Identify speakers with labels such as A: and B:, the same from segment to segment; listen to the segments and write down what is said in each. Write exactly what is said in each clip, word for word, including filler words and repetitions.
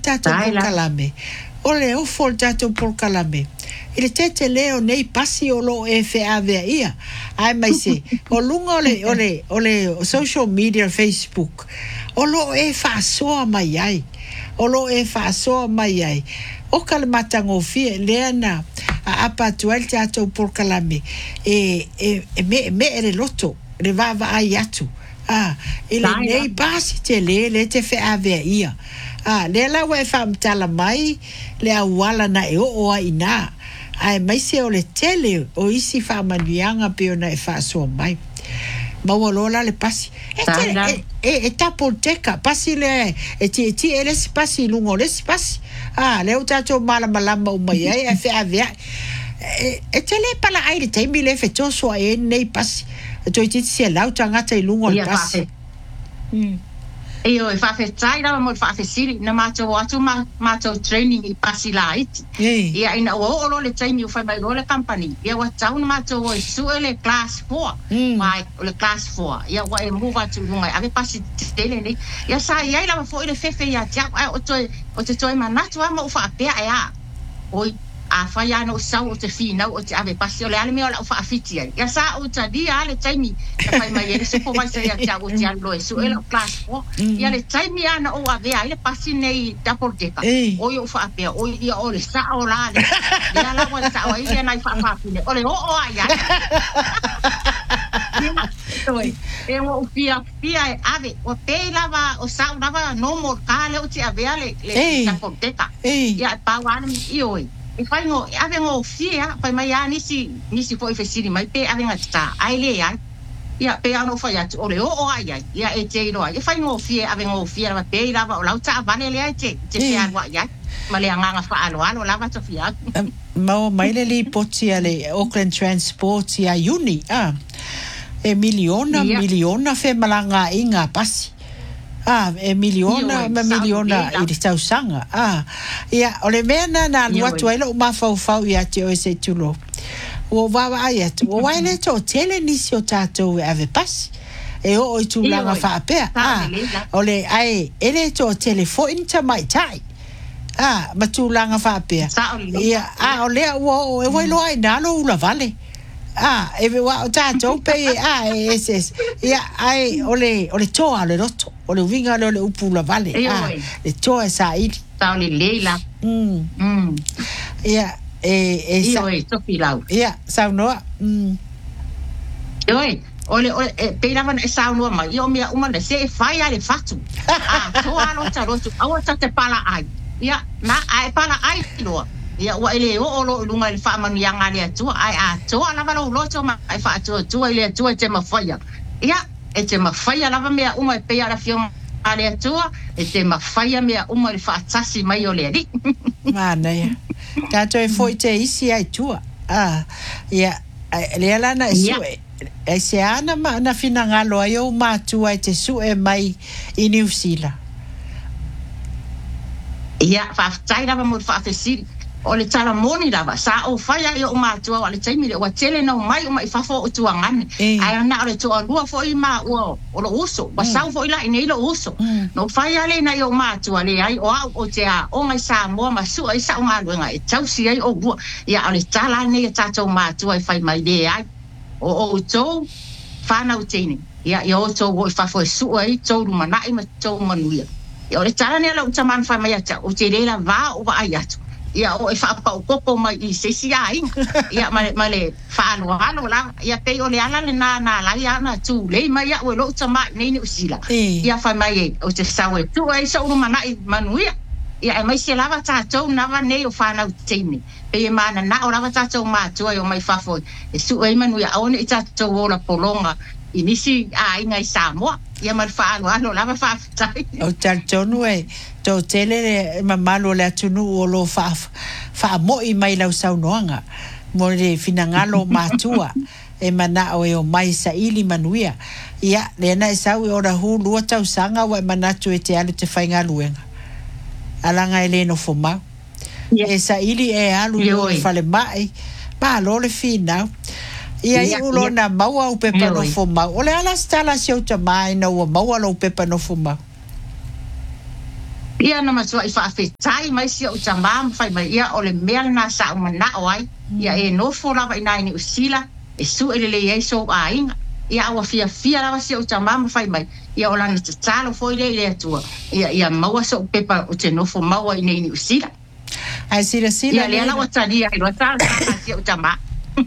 A: tato por kalame. O le o fol tato por kalame. Ile tete leo nei pasi o lo e fe ave ia. Ai mai se, o lunga ole, ole, ole social media, Facebook, o lo e fa soa mai ai. O lo e fa soa mai ai. O kalmatango fie, leana, a apa tuel tato por kalame. E, e, e me, me ere loto, le vava ai atu. Ah, ile nei pasi te le, le te fe ave ia. Ah, le la we fa mtala mai, le awala na e o o a ina. Ai mai se o le tele o isi fa manianga pe ona e fa so mai. Ma walola le pasi. E te, e, e, e tapolteca, pasi le, e ti, ti e le si pasi lungo, le si pasi. Ah, le o tato mala malama o mai, e fe avea. E, e te le pala aire, te mi le fe toso a e nei pasi. E toi titi se lau tangata i lungo le pasi.
B: Hmm. E o e whawhetai rawa mo whawhesiri na mātou atu ma, mātou training i pasi la iti. Ia ina o olo le taimi o whai lo le company. Ia wa tau na mātou o e sue le class four. Mm. Mai o le class four. Ia wa e move atu lungai. Ave pasi tele nei. Ia sa iai rawa fo i le fefe ia tia. O toi, o te toi manatu ama o whaapea e a. Oi. A whai ano o sau o te whina o te ave pasi o le ale mea o la o whaafiti ai. Ia sa o ta dia ale taimi na whai mai e le supervisor ia tia o te alo e su e la class four. Ia le taimi ana o ave ai le pasi nei double decker. O i o whaapea, o i o le sa o la le. Ia la wa sa o i ia nai whaafine. O le o o ai ai. E o pia pia e ave o pe lava o sa lava normal ka le o te ave ale le double decker. Ia pa wana i oi. E fai ngo, ave ngo fia, fai mai a nisi, nisi fo i fesiri mai, pe ave ngata, ai le ai. Ia, pe ano fai atu, o le o o ai ai, ia e te iro ai. E fai ngo fia, ave ngo fia, lava pe lava, o lau ta avane le ai te, te pe anwa ai. Ma le anganga fa alo alo, lava to fia.
A: Mau mai le li poti ale Auckland Transport ia uni, ah. E miliona, miliona fe malanga inga pasi. Ah, e miliona, ma miliona i te tausanga. Ah, ia, o le mea na na luatu ailo ma fau fau i ate o e se tulo. O wawa ai atu, o waile to tele nisi o tātou e ave pasi. E o o i tūlanga whaapea. Ah, o le ai, ele to telefo inta mai tai. Ah, ma tūlanga whaapea. Ia, ah, o lea ua o e wailo ai nalo ula vale. Ah, e wa o tātou pe, ah, e es, ia, ai, o le, o le toa le roto. O le winga le o le upula vale. Ah, le toa e sa ili.
B: Tau le leila.
A: Mm.
B: Mm.
A: Ia, e, e sa.
B: Ia, e, topi lau.
A: Ia, sau noa. Mm.
B: Ia, o le, o le, e, peiravan e sau noa mai. Ia, mea umane, se e whai a le fatu. Ah, toa alo ta rotu. Awa ta te pala ai. Ia, na, a e pala ai loa. Ia, ua ele o olo lunga le whaamanu yanga le atua. Ai, a toa lava lo loto ma, ai wha atua, tua le atua te mawhaia. Ia, e te mawhaia lava mea uma e pea la fiona ale atua, e te mawhaia mea uma le whaatasi mai o le ari.
A: Mana ia. Tātou e fwoi te isi ai tua. Ah, ia, le alana e sue. E se ana ma na fina ngalo ai o mātua e te sue mai i New Zealand.
B: Ia, whaatai lava mo whaafesiri. O le tala moni lava, sa o whaia i o mātua o le taimi le ua tele nau mai o mai whafo o tuangane. Ai ana o le toa lua fo i mā ua o lo uso, wa sau fo i la i nei lo uso. No whaia le na i o mātua le ai o au o te a o ngai sa mua ma sua i sa o ngā luenga e tausi ai o bua. Ia o le tala nei a tātou mātua i whai mai le ai. O o tō whanau teine. Ia i o tō o i whafo e sua i tō rumanai ma tō manuia. Ia o le tala nei la utaman whai mai ata o te reila vā o wa ai atu. Ia o e whaapa o koko mai i se si ai. Ia ma le whaano hano la. Ia pei o le ala le nā nā lai ana tū. Lei mai ia o e lo tamai nei ni usila. Ia whai mai e o te sawe. Tu ai sa uru mana i manuia. Ia e mai se lava tātou nawa nei o whanau teine. Pei e mana na o lava tātou mātua i o mai whafoi. E su ai manuia aone i tātou o la polonga. I nisi a inga i Samoa. Ia ma le whaano hano lava whaafitai.
A: O tātou e tō tele le mamalo le atunu o lo wha, wha mo i mai lau saunoanga. Mo le finangalo mātua e mana o e o mai sa ili manuia. Ia, le ana e sau e ora hu lua tau sanga wa e manatu e te alu te whainga luenga. Alanga e le no fomau. Yeah. E sa ili e alu yeah, e whale mai. Ma lo le finau. Ia yeah, i ulo yeah. na maua u pepa yeah, no fomau. O le ala stala si au ta mai na ua maua lo pepa no fomau.
B: ia na masua i whaafetai mai sia o tamam whai mai ia o le mea na sa o mana o ai ia e no fōrawa ina ini usila e su ele le iei so a inga ia awa fia fia rawa sia o tamam whai mai ia o lana tatalo fo ile ile atua ia ia maua so pepa o te nofo maua ina ini usila
A: ai sila sila
B: ia le ala o tania i roa tala sia o tamam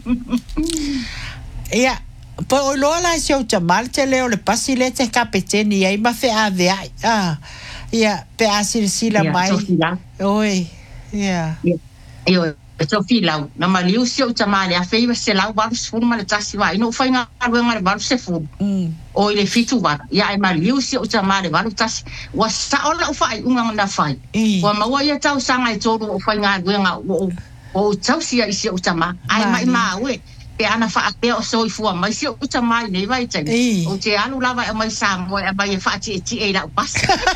A: ia po o lola sia o tamam te leo le pasi le te kapeteni ia ima fe a vea ah ia pe a sila sila mai oi ia
B: ia so fila na maliu sia o tamale a feiva se lau baru sfuru ma le tasi wa ino fainga aruenga le baru se furu o ile fitu wa ia e maliu sia o tamale baru tasi wa saola o fai unga na fai wa maua ia tau sanga i toru o fainga aruenga o o tau sia i sia o tamale ai mai maue pe ana fa pe o so i fua mai sia o tamale nei vai tai o te alu lava e mai sango e mai fa ti ti e la pas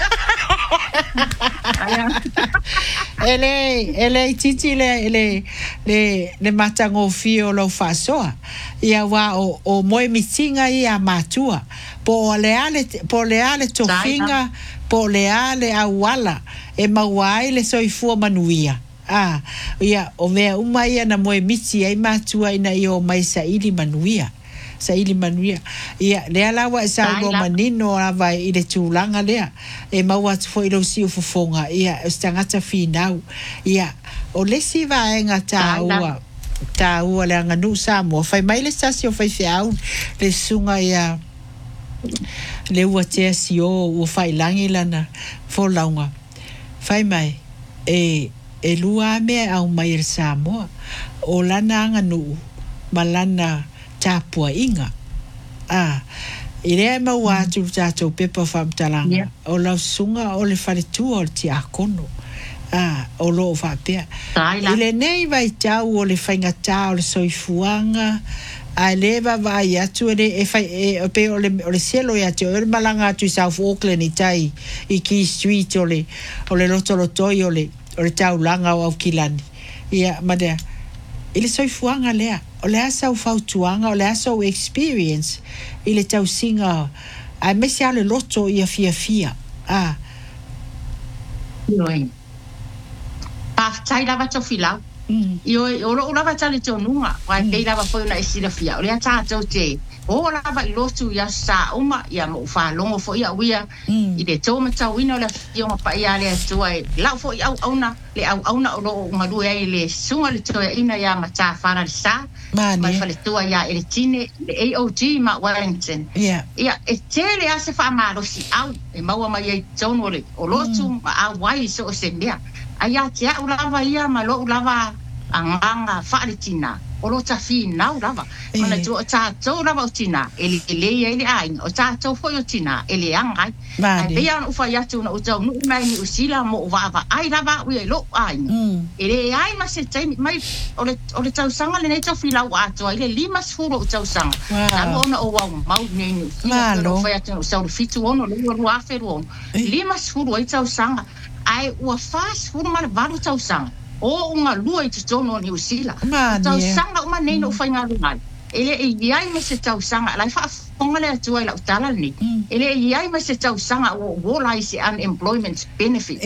A: ele ele titi le le le le matango fio lo fasoa ia wa o o moi mitinga ia matua po le ale po le ale to finga po le ale awala e mawai le soifua manuia ah ia o mea uma ia na moi miti ai matua ina io mai saili manuia saili manuia ia le ala wa sa lo manino ava i le tulanga lea e maua fo i lo si fofonga ia o stangata finau ia o le si va enga taua taua le anga nu sa mo fai mai le sasi o fai fiau le sunga ia le ua te si o o fai langi lana fo launga fai mai e e lua me au mai le Samoa o lana anga nu malana tapua inga ah ile ma wa tu tato pepa fam talanga o la sunga o le fale tu o ti akono ah o lo fa pe ile nei vai tau o le fainga tau le soifuanga a leva vai atu le e fai e pe o le o le cielo ya te o le malanga tu South Auckland i tai i ki street o le o le loto loto o le o le tau langa o kilani ia madea ile soifuanga lea o le asa o fautuanga o le asa o experience ile tau singa a me se ale loto ia fia fia ah
B: noi a tai lava to filau io o lo lava tale to nunga wa pe lava foi na esila fia o le ata to te o lava i lotu ya sa uma ia mo fa longo foi ia wia i de to mata wino la fio ma pa ia le to ai la foi au auna le au auna o lo ngalu ai le sunga le to ina ya mata fara sa mai fa le to ya ele tine le A O G ma Wellington
A: ia
B: ia e tele ase fa ma lo si au e maua mai ai tono le o lotu ma a wai so se mea aia te au lava ia ma lo lava anganga fa le tina o lo ta fi na lava mana tu ta to lava o tina ele ele ele ai o ta to fo o tina ele anga ai be an ufa ya tu na o tau nu mai ni usila mo va va ai lava ui lo ai ele ai ma se tai mai o le o le tau sanga le nei to fi la wa to ele lima sfuro o tau sanga na ona o wa mau nei ni usila lo fa ya tu sa o fitu ono lo lo aferu lima sfuro o tau sanga ai o fast furu ma va o tau sanga o unga lua i te tono ni usila tau sanga uma nei no fai ngā rungai ele e iai me se tau sanga lai wha fonga le atua i lau tala ni ele e iai me se tau sanga o wola i se unemployment benefits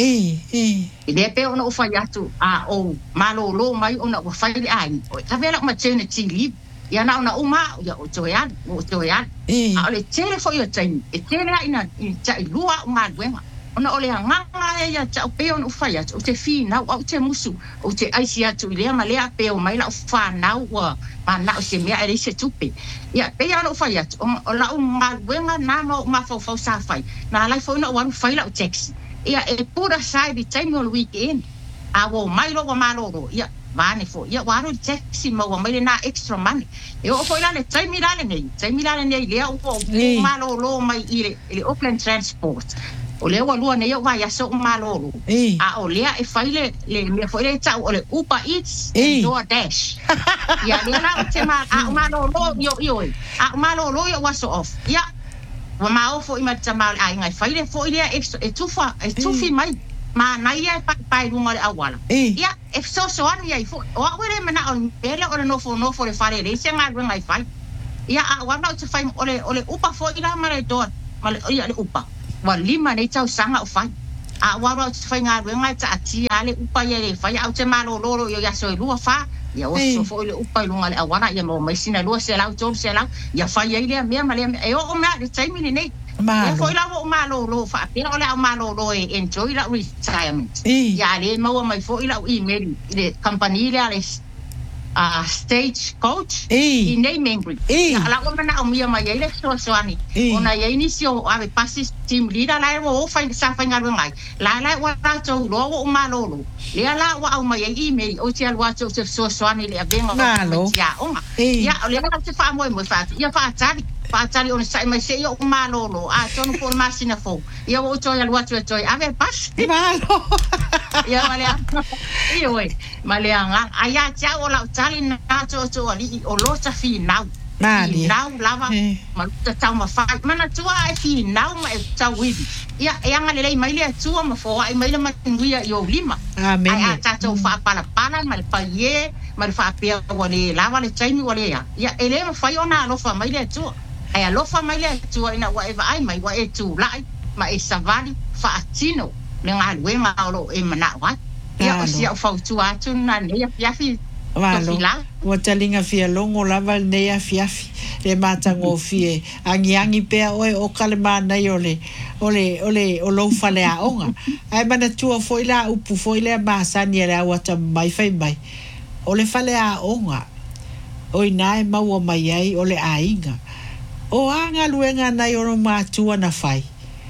B: ele pe ona o fai atu a o malo lo mai ona o fai le ai o ta vela maternity leave ia na ona uma ia o toean o toean a ole tele fo i o taimi e tele ina i tai lua o ngā duenga ona ole nganga ia ta pe on ufa ia o te fina o te musu o te aisi atu ile ma le pe o mai la ufa na wa ma na o se mea ele se tupe ia pe ia no ufa ia o la o ma wenga na mo ma fo fo sa fai na lai fo na wan fai la o taxi ia e pura sai di time on weekend a wo mai lo wa ma lo ia vane fo ia wa ro taxi mo wa mai na extra money e o fo la le time la le nei time la le nei le o ma lo lo mai ile ile Auckland Transport o le wa lua nei o vai aso malolo a o le e faile le me foi le tau o le Uber Eats e DoorDash ia le na o te ma a malolo yo yo a malolo yo was off ia wa ma o fo i ma tama ai ngai faile foi le extra e tufa e tufi mai ma na ia pa pa runga le awala ia e so so an ia fo o were me na on ele o no fo no fo le fare le se ngai ngai fai ia a wa na o te fai o le o le Uber fo i la ma le do ma le ia le Uber wa lima nei tau sanga o fai a waro te whai ngā ruenga ta ati ale upa ia le whai au te malo loro i o yaso i lua wha ia oso fo ile upa i lunga le awana ia mo mai sina lua se lau tolu se lau ia whai ia ile mea malea e o o mea le taimini nei ia fo ila o malo lo wha pia o le au malo lo e enjoy la retirement ia le maua mai fo ila o email ile company ile ale Uh, stage coach i nei mengri ya la o mana o mia mai ile so soani ona ye inicio ave passes team leader la o fa sa fa ngal ngai la la wa to lo o malolo le la wa o mai email o tia wa to so soani le venga ya o ya le la te fa mo mo fa ya fa tari fa tari on sai mai se yo malolo a to no por masina fo ya o to ya wa to to ave pas malo ya vale io we male anga aya cha o la tali na to to ali o lo ta fi now
A: Mali.
B: Now lava ma ta ta ma fa mana tua ai fi now ma ta wi ya ya ngale le mai le tua ma fo ai mai le ma ngui yo lima
A: amen
B: ai ta to fa para para ma pa ye ma fa pe wale lava le chaini wale ya ya ele ma fa yo na lo fa mai le tua ai lo fa mai le tua ina wa eva ai mai wa e tu lai ma e savali fa atino le ngal we ma lo e mana wa ya o sia fa tu atu na ne ya fi
A: Walo, wa talinga fia longo lava nea fiafi le matango fie angi angi pea oe o kalema nei ole ole ole o lo fale a onga ai mana tua foi la upu foi le masani le wata mai fai mai ole fale a onga oi nai mau mai ai ole ainga o anga luenga nei o matua na fai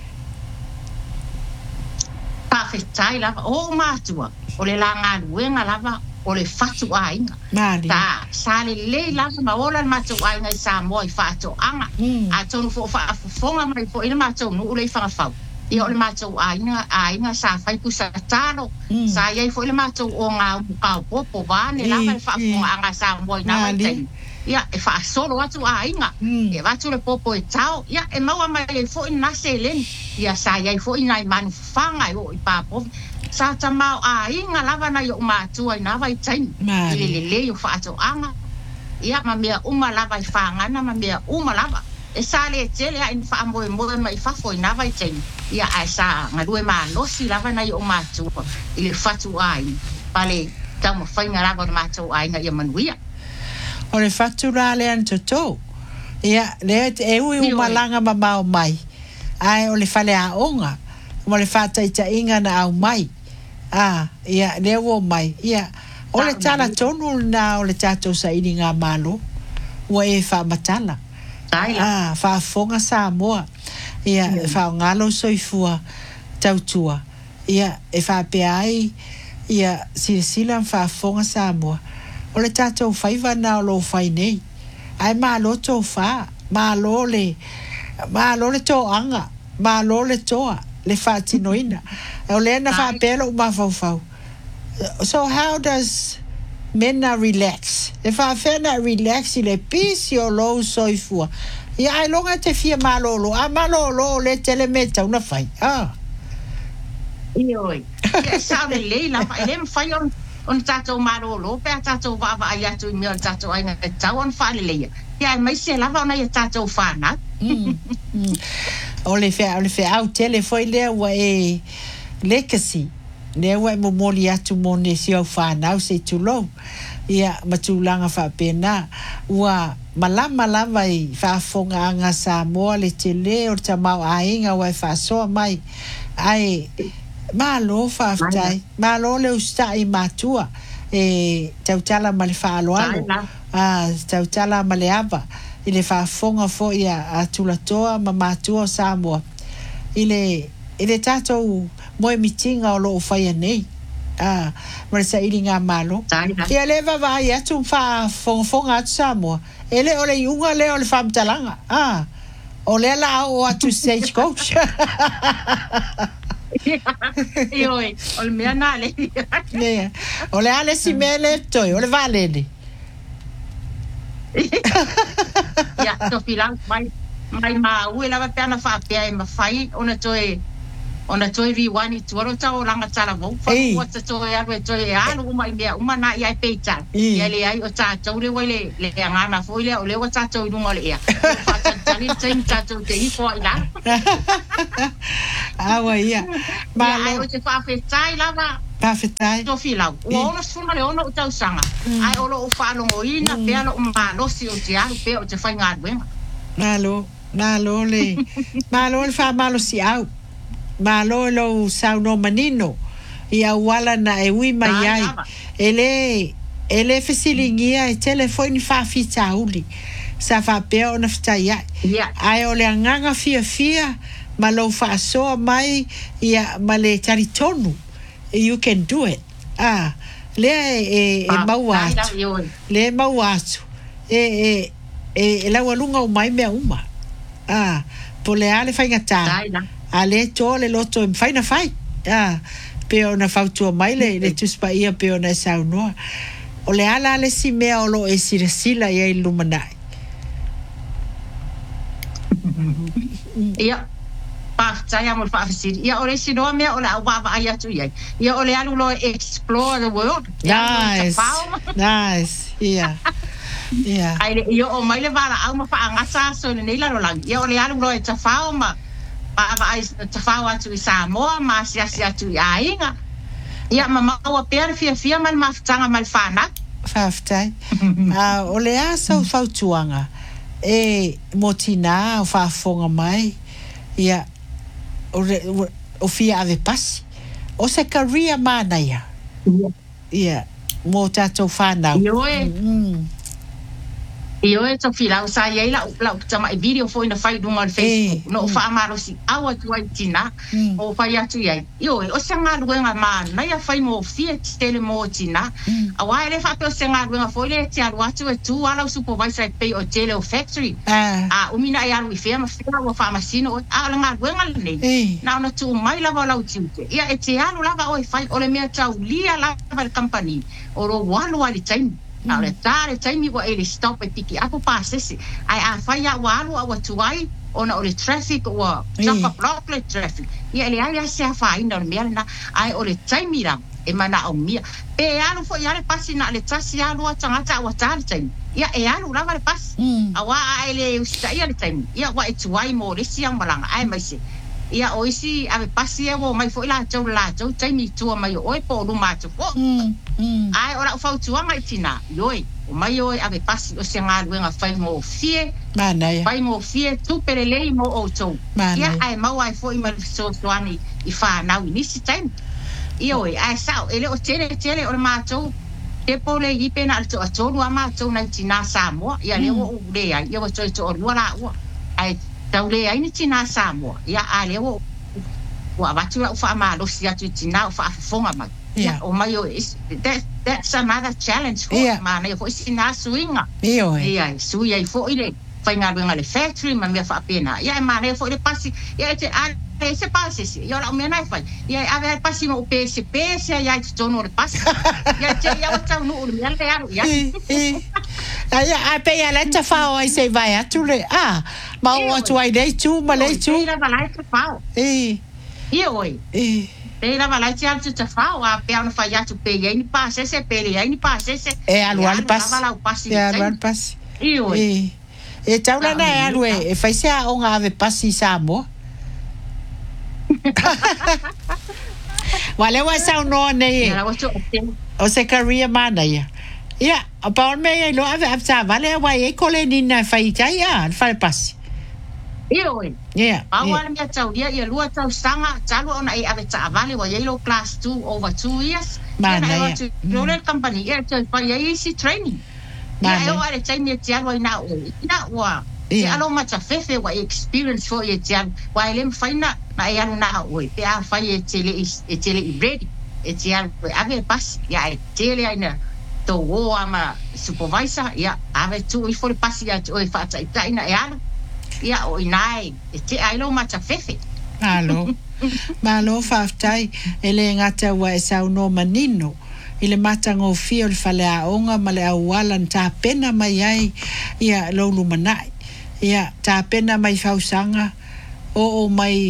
B: pa fetai lava o matua ole la nga luenga lava ole fatu ainga ta sale le la ma ola ma tu ainga sa mo i fatu anga a tonu fo fa fonga mai fo ina ma tu no le fa fa i ole ma tu ainga ainga sa fa ku sa tano sa ye fo ile ma tu o nga ka po po va ne la fa fonga anga sa mo ina ma te ya e fa solo atu ainga e va tu le popo e tao ya e ma ma ye fo ina se len ya sa ye fo ina man fanga o i pa po sa ta mau a inga lava na yo ma tu ai na vai tain le le le yo fa to anga ia ma mea uma lava i fa ngana ma mea uma lava e sa le tele ai fa mo mo mai fa fo na vai tain ia ai sa nga due ma no si lava na yo ma tu ile fa tu ai pale ta mo fa nga lava ma tu ai nga yo manuia
A: o le fa tu la le an to ia le e u uma langa ma mau mai ai o le fa le a onga mo le fa tai ta inga na au mai ah ia le wo mai ia o le tala tonu na o le tato sa ini ngā malo wa e fa matala ah fa fonga sa moa ia fa ngalo soifua tautua ia e fa pe ai ia si sila fa fonga sa moa o le tato faiva na o lo fai nei ai malo to fa malo le malo le to anga malo le toa le fatinoina o le na fa pelo ma fau fau so how does men relax if I feel not relax ile peace yo lo soifua ya ai longa te fia malolo a malolo le telemeta una fai ah
B: ioi ya sa le le la fa le fai on on tato malolo pe tato va va ya tu mi on tato ai na tawon fa le ya mai se la va na ya tato fa na
A: o le fe o le fe au tele foi le wa e legacy le wa mo moli atu mo ne si au fa na se tu lo ia matulanga fa pena wa malama malama i fa fonga nga sa mo le tele o ta mau ainga wa fa so mai ai malo fa tai malo le usta i matua e tau tala mal fa lo alo ah tau tala maleava ile fa fonga fo ia atula toa mama tua Samoa ile ile tato mo mitinga o lo fa nei ah ma sa ilinga malo ia le va va ia tu fa fon fonga Samoa ele ole yunga le ole fam talanga ah ole la o atu stage coach
B: ioi ole me anale
A: ne ole ale si mele toi ole valene
B: ya to filang mai mai ma u la va pena fa pe ai ma fai ona toe ona toi riwani tuaro tau langa tala vo fa wa ta toi ave toi alu mai mea uma na ia peita ia le ai o ta tau le wale le ngana fo le o le wa ta tau lunga le ia fa ta tani tani ta tau te i fo ila
A: awa ia
B: ma le o te fa fe tai lava
A: pa fe tai
B: to fila o ona suna le ona o tau sanga ai o lo o fa lo ina pe lo ma lo si o te alu pe o te fa ngadwenga
A: malo malo le malo le fa malo si au malo lo sauno manino ia wala na e wi mai ai ele ele fesilingia e telefone fa fita uli sa fa pe ona fita ia ai ole nganga fia fia malo fa so mai ia male taritonu you can do it ah le e e maua le maua e e e la walunga o mai me uma ah pole ale fa ngata ale tole loto em fai na fai ah pe ona fautua mai le le tuspa ia pe ona saunoa o le ala le si mea o lo e siresila ia ilumana
B: ia pa tsaya mo fa fisi ia o le si no mea o la wa va ia tu ia ia o le alu lo explore the world
A: nice nice ia ia
B: ai le ia o mai le vara au ma fa ngasa so ne la lo lang ia o le alu lo e tafao ma pa vai te fau atu i Samoa ma si asi atu i ainga ia mama o per fia fia mal maftanga mal fana
A: faftai a o le asa fau tuanga e motina o fa fonga mai ia o o fia ave pas o se career mana ia ia mo tato fana
B: io e io e to fila sa ia la la tama video fo ina fai dunga on Facebook no fa amaro si awa tu ai tina o fai atu ia io o sanga luenga ma na ia fai mo fie tele mo tina awa ele fa to sanga luenga fo ile ti alu atu e tu ala supervisor pe o tele o factory a o mina ia lu fia ma fia o fa masino ala nga luenga le na ona tu mai la vala uti ia e ti alu lava o fai o le mea tau lia lava le company o ro walu ali time na le tare taimi wa ele stop e tiki apo pasese ai a fai a walu a watuai ona o le traffic o jump block le traffic ia ele ai se a fai na me na ai o le taimi ra e mana o mia pe alu fo ia le pasi na le tasi alu a tangata wa tare taimi ia e alu lava le pasi a wa ai le usta ia le taimi ia wa e tuai mo le siang malanga ai mai se ia o isi ave pasi e wo mai fo ila tau la tau taimi tua mai o e po lu ma tu fo ai ora fa tuanga itina yoi o mai oi ave pasi o se ngalu nga fai mo fie
A: mana ia
B: fai mo fie tu perelei mo o to ia ai mau ai fo i mal so soani i fa na ni si time ia oi ai sao ele o tele tele o ma to e po le i pena alto a to no ma to na tina Samoa ia le o le ai ia o to to o la o ai tau le ai ni tina Samoa ia ale o wa batu la fa ma lo si atu tina fa fonga ma ia o mai o that that's another challenge for ma na fo sina swinga
A: ia
B: ia suia i fo ile fa nga nga le factory ma me fa pena ia ma na fo le pasi ia te a se pasi ia la me na fa ia ave pasi mo P S P se ia to no le pasi ia te ia o tau no ia le aro ia
A: ia a pe ia le ta fa o se vai atu le ah ma o tu ai dei tu ma le tu
B: ia va la ta fa
A: e
B: ia oi e Pe la vala ti altu te fa wa pe ona fa ya tu pe ye ni pa se se pe ye ni pa se se
A: e alu al pas e alu al pas
B: io
A: e e tau na e alu e fa se a onga ave pasi Samoa wale wa sa no ne o se career mana ya ya pa on me lo ave apsa vale wa e kole ni na fa ita ya fa pasi
B: io
A: yeah
B: awal me tau dia ia lua tau sanga talo ona e ave ta vale wa yellow class two over two years
A: mana
B: ia no le company ia tau pa ia isi training ia e wa le training ti alo ina o ina wa ia alo ma ta fefe wa experience for ye ti wa ele faina na ia na o pe a fa ye tele e tele i ready e ti ave pas ia e tele ina to o ama supervisor ia ave tu i for pas ia o fa ta ina ia ia o inai e te ailo mata fefe
A: malo malo faftai ele ngata wa sa no manino ile mata ngo fio le fale a onga male a wala ta pena mai ai ia lo lu manai ia ta pena mai fausanga o o mai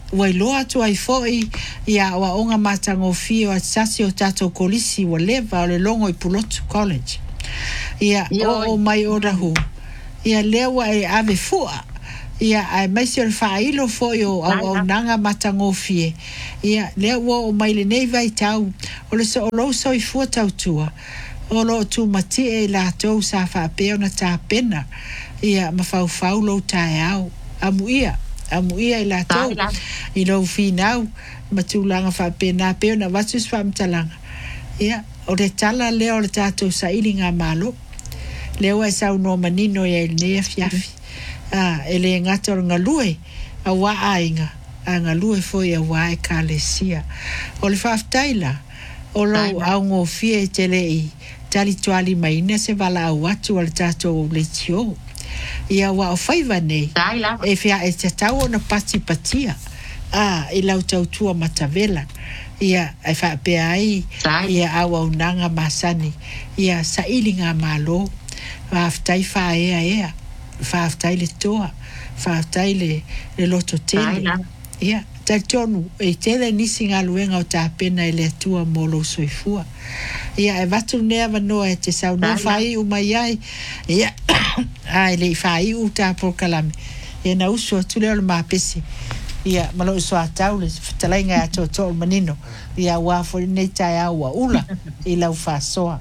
A: wai loa tu ai foi ia wa onga matango fio at sasi o tato kolisi wa leva o le longo i Pulotu College. Ia o o mai o rahu. Ia lewa e ave fua. Ia ai mai se o whailo foi o au au nanga matango fie. Ia lewa o mai le nei vai tau. O le so o lo so i fua tau tua. O lo tu mati e la tau sa wha peo na tā pena. Ia mawhau whau lo tae au. Amu ia. Amu ia i la tau. I lo finau. Matulanga wha pena peo na watus wha mtalanga. Ia. O le tala leo le tātou sa ili ngā malo. Leo e sau no manino e il nea fiafi. Ah, ele ngata o ngalue. A wa ainga. A ngalue foi a wa e kālesia. O le whaftaila. O lo au ngō fie te le i. Tali tuali maina se wala au atu o le tātou le tio. Ia wa o whaiva nei. E fia e te tau o na pati patia. Ah, i lau tau tua matavela. Ia ai fa pe ai ia au au nanga masani ia sa ilinga malo fa aftai fa ea ea fa aftai le toa fa aftai le le loto tele ia ta tonu e tele nisi nga luenga o ta pena ele tua molo soifua ia e vatu nea vano e te sau no fai u mai ai ia ai le fai u ta por kalame e na uso tu le ma pesi ia malo so atau le fitalainga ato to manino ia wa fo nei tai aua ula i lau fa soa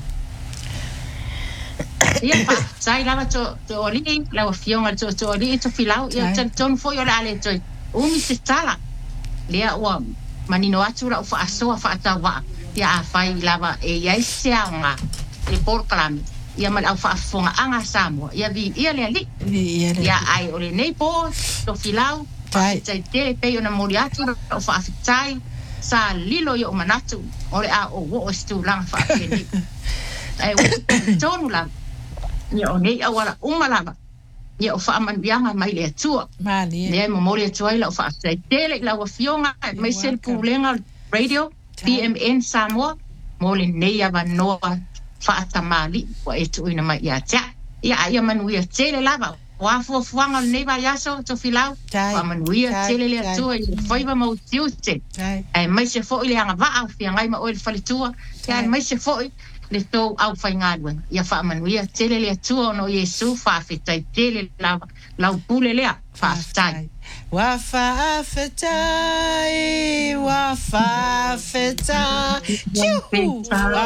B: ia pa sai lava to to ali lau fionga to to ali to filau ia tan ton fo yo ale to o mi se tala lea o manino atu la fa soa fa tawa ia fai lava e ia sianga e porklam ia mal au fa fonga anga samo ia vi ia le ali ia ai o le nei po to filau tai te pe ona moriatu o fa tai sa lilo yo manatu o le a o wo stu lang fa ni ai tonu la ni o nei awala umalava ni o fa man bianga mai le tu
A: mali
B: ne mo mori tu ai la fa tai te le la fionga mai sel pulenga radio P M N Samoa mo le nei ava no fa tamali wa etu ina mai ya cha ya ya manu ya tele lava wa fo fuanga nei va yaso to filau wa manuia tele le tu e foi va mo tiute ai mai se fo ile anga va au fia ngai ma o le falitua ai mai se fo le to au fai ngadwen ia fa manuia tele le tu no yesu fa fitai tele la la pule le fa fitai
A: wa fa fitai wa fa fitai